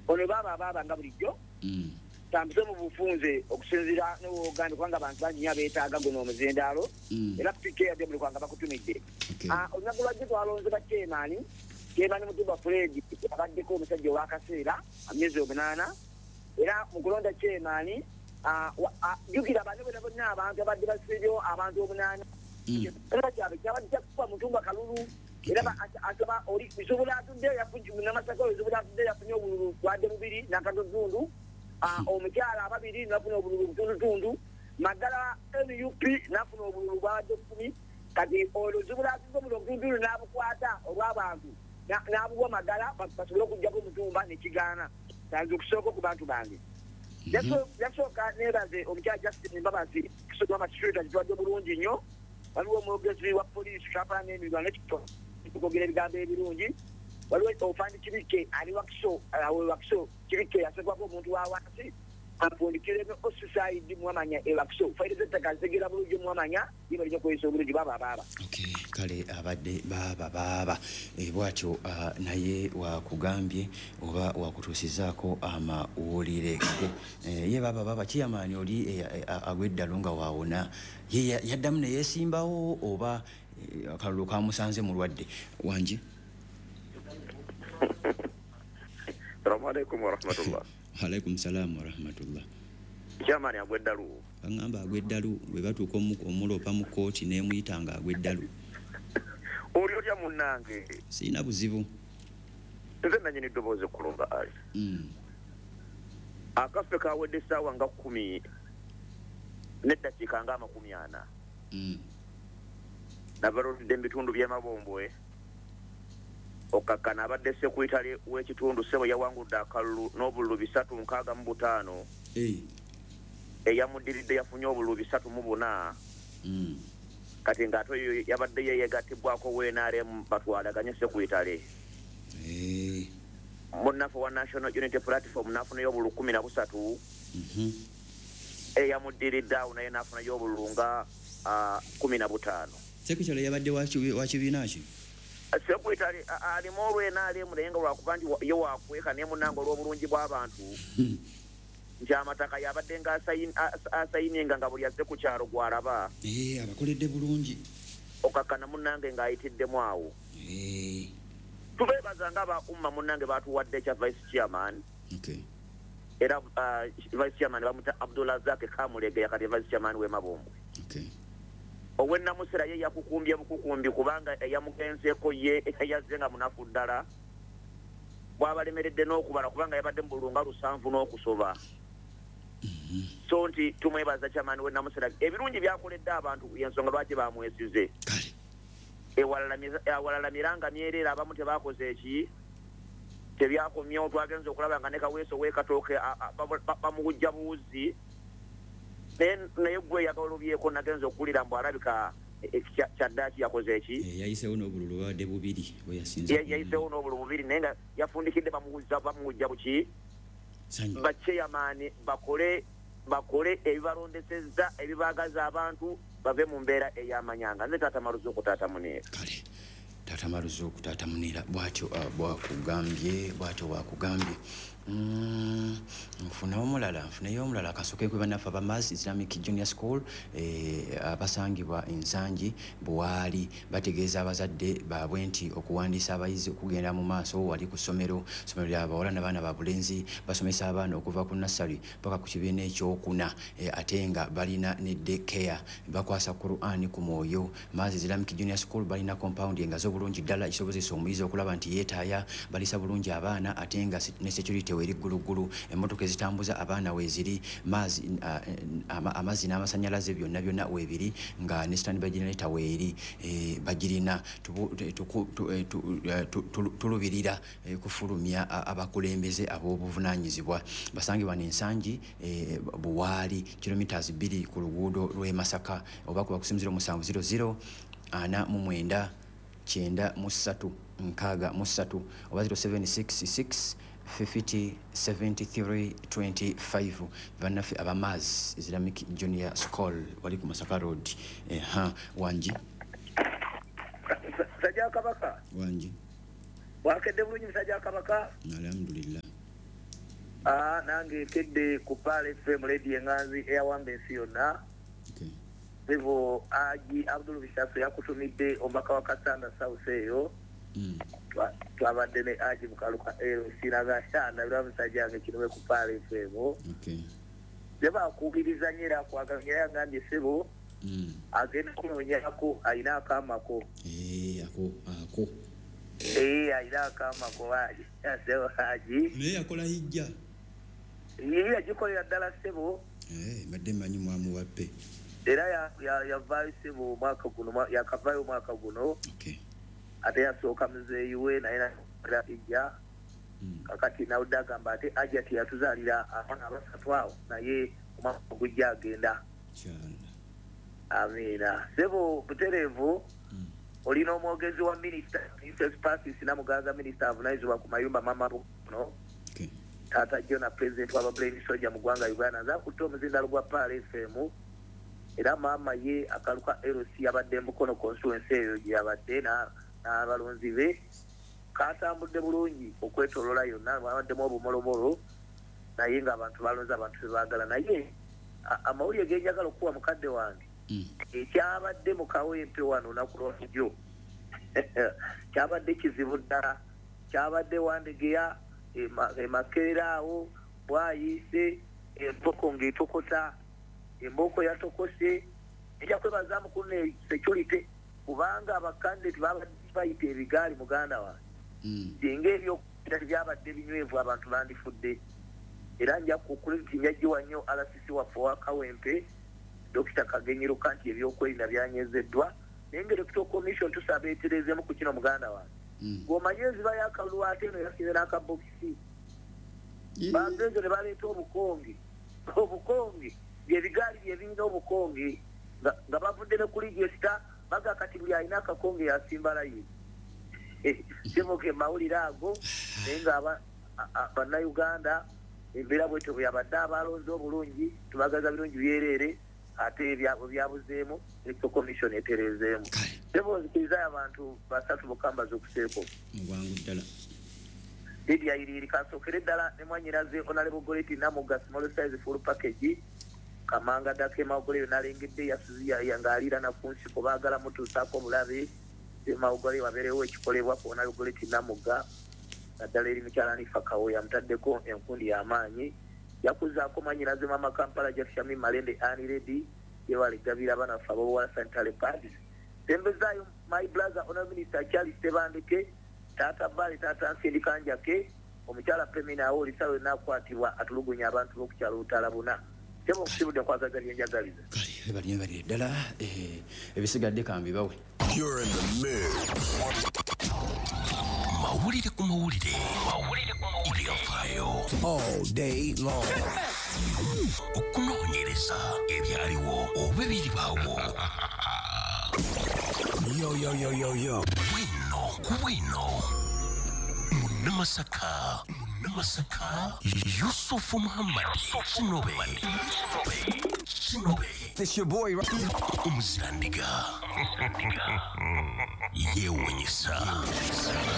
ono baba nga bulijjo tambuze mu bufunze okusinzira n'Uganda kubanga abantu bangi beetaaga guno omuzindaalo era pike yadde buli kwanga bakutumidde olunaku lwajjo twalonze bakyemaani Mutumba Fred abaddeko omusajja ow'akaseera amyezi 8 era mu kulonda kyemaani jjukira abantu bonna abantu abadde basibyo abantu 8 era kyabadde kyakufa Mutumba Kalulu era asaba oli bisobola atudde yafunye Masaka bisobola atudde yafunye obululu bwadde bubiri n'akatozundu omukyala ababiri nafuna obululu butundutundu Magala NUP nafuna obululu bwadde 10 kati oluzibu lwatudde mu butundutundu n'abukwata olw'abantu n'abuwa Magala basobole okujjako Mutumba nekigaana tanze okusooka ku bantu bange yasooka neebaze omukyala Justin Mbabazi kusooka amakisirita kitwadde bulungi nnyo waliwo omwogezi wa poliisi kapala n'emirwana tukogera ebigambo ebirungi waliwo ofandi Kibike ali wakiso Kibike yasekwako omuntu wa wansi ampundikire osisaidi mwamanya ewakiso faire zettaka zegera bulungi mwamanya yino lijo kwesa obulungi baba kale abadde baba bwatyo naye wakugambye oba wakutuusizaako amawulire ye baba kiyamaani oli agweddalo nga waawona ye yaddamu ne yeesimbawo oba akalulu kamusanze mulwadde wangi. Assalamu alaikum wa rahmatullah. Alaikum salam wa rahmatullah. Kiyamaani agweddalu. Bangamba agweddalu bwe batuuka omulopa mu kooti n'emuyitanga agweddalu. Oli olya munnange. Sirina buzibu. Nze nanyini ddoboozi kulumba ali. Akaffe kawedde essaawa nga 10 n'eddakiika nga 40. Nabalolidde ebitundu by'emabombwe okakkana abadde sekuitale w'ekitundu ssebo yawangudde akalulu n'obululu 365 eyamudiridde yafunye obululu 304 kati ng'ate oyo yabadde yeyegattibwako WNRM batwalaganye sekuitale munnafu wa National Unity Platform nafunayo obululu 13 eyamudiridde awo naye nafunayo obululu nga 15 sekuitale yabadde wakibiina ki sekuitale alimu olw'NRM naye nga lwakuba nti ye wakweka naye munnange olw'obulungi bw'abantu nti amataka yabadde nga asayininga nga buli azze ku kyalo gw'alaba abakoledde bulungi okakkana munnange ng'ayitiddemu awo tubeebaza ng'aba umma munnange batuwadde ekya vice chairman era vice chairman bamuta Abdulrazak Kamulege yakati vice chairman w'emabombwe owennamusera ye yakukumbye bukukumbi kubanga eyamugenzeeko ye yazze nga munafu ddala bw'abalemeredde n'okubala kubanga yabadde mu bulunga 7 n'okusoba so nti tumwebaza kyamaani wennamusera ebirungi byakoledde abantu yensonga lwaki bamwesize ewalamiranga myerera abamu tebakoze eki tebyakomyewo twagenza okulaba nga ne Kaweeso w'ekatooke bamuwujja buwuzi naye gwe yagalobyeko nagenza okuwulira mbu alabika kyaddaaki yakoze eki yayiseewo n'obululu bwadde bubiri yayiseewo n'obululu bubiri naye nga yafundikidde bamuwujja buki bakyeyamaani bakole ebibalondesezza ebibaagaza abantu bave mu mbeera ey'amanyanga nze taata Maruzuku taata Muniira kale taata Maruzuku taata Muniira bwatyo bwakugambye nfunayo omulala akasooke kwe bannaffe abamaazi Islamic Junior School abasangibwa ensangi Buwaali bategeeza abazadde baabwe nti okuwandiisa abayizi okugenda mu maaso wali ku ssomero ly'abawala n'abaana ba bulenzi basomesa abaana okuva ku nursery paka ku kibiina ekyokuna ate nga balina ne daycare bakwasa Qur'an ku mwoyo. Maazi Islamic Junior School balina compound engazi obulungi ddala ekisobozesa omuyizi okulaba nti yeetaaya balisa bulungi abaana ate nga ne security weri gulugulu emmotoka ezitambuza abaana weeziri amazzi n'amasanyalaze byonna weebiri nga ne standby generator weeri bagirina tulubirira kufulumya abakulembeze ab'obuvunaanyizibwa basangibwa n'ensangi Buwaali kilometers 2 ku luguudo lw'e Masaka oba kuba kusinzira 700 49 93 63 oba 0766 50 73 25 bannaffe abamaazi Islamic Junior School wali ku Masaka Road wangi Sajja Kabaka wangi wakedde bulungi Sajja Kabaka alhamdulillah nange kedde ku Pale FM radio Enganzi eyawamba ensi yonna. Hivyo Haji Abdul Bishaso yakutumidde omubaka wa Kasanda South eyo. Twabadde ne Haji Mukaluka sinaga shana biramusajja yange kinowe ku Pale FM. Deba kubiriza nyera kwaganya yangambye sebo. Agenda kunonyako ayina akamako. Ako. Ayina akamako Haji. Sebo Haji. Ne yakola hijja. Yagikolera ddala sebo. Madde manyi mwamu wappe. Era yavaayo sebo omwaka guno yakavaayo omwaka guno. Ate yasooka muzeeyiwe naye nakola hijja. Kakati nawudde agamba ate Haji ati yatuzaalira abaana abasatu awo naye omwaka gujja agenda. Amina. Sebo butereevu olina omwogezi wa minisita Princess Pacis Namuganza minisita avunaanyizibwa ku mayumba mama buno. Taata Jona president wa Brain Soja mu ggwanga Uganda nzakutte omuzindalo gwa Pale FM era maama ye Akaluka LC abadde Mukono constituency eyo gyabadde n'abalonzi be katambudde bulungi okwetoloola yonna abaddemu obumolomolo naye ng'abantu balonze abantu bebaagala naye amawulire genjagala okuwa mukadde wange ekyabadde mu Kawempe wano olunaku lw'olujjo kyabadde kizibu ddala kyabadde Wandegeya Makerera awo bwayise empoko ng'etokota emboko yatokose ejja kwebaza mukulu ne security kubanga abakandidate babadde bayita ebigaali muganda wange singa ebyokuta byabadde binywevu abantu bandifudde era nja kukulitinja jiwa nnyo RCC waffe wa Kawempe Dr. Kagenyiruka nti ebyokwerinda byanyezeddwa naye ng'Electoral Commission tusaba etereezemu ku kino muganda wange ng'omanye enziba y'akalulu ate eno yasize n'akabokisi bangezo ne baleeta obukonge byebigaali byebirina obukonge nga bavudde ne ku ligesita baga kati buli alina akakonge yasimba layini kimuke mawulire ago naye nga bannayuganda embeera bwetyo bwe yabadde abalonze obulungi tubagaza birungi byereere ate ebyabwe byabuzeemu Electoral Commission etereezeemu tebonzikiriza abantu basatu bokamba z'okuseeko mwangu ddala Lydia Iriri kasookere ddala ne mwanyiraze Honorable Goreti Namuga small size full package Kamanga Dakema Ogoleyo nalengedde yasuziya ng'aliira na ku nsiko baagala mutuusaako bulabe Ogoleyo wabeerewo ekikolebwa ku Honorable Goreti Namuga naddala eri mukyalani Fakawo yamutaddeko enkundi y'amaanyi yakuzaako mwanyiraze Mama Kampala Jafshami Malende Annie Reddy yewalegabira abaana ffe ab'obuwala sanitary pads tembezaayo my brother Honorable Minister Charles Tebandeke Taata Bali Taata Nsindikanjake omukyala Pemina awo lisawe nakwatibwa atulugunya abantu b'okukyalo Lutalabuna tebo okusibudde nkwagaza byenjagaliza kale bali ddala ebisigadde kambi bawe You're in the mix. Mawulire ku mawulire ebyafaayo all day long okunoonyereza ebyaliwo oba ebiribaawo yo Kuwino Munamasaka Yusufu Muhammad Shinobe This your boy right? Umuzirandiga Yewunyisa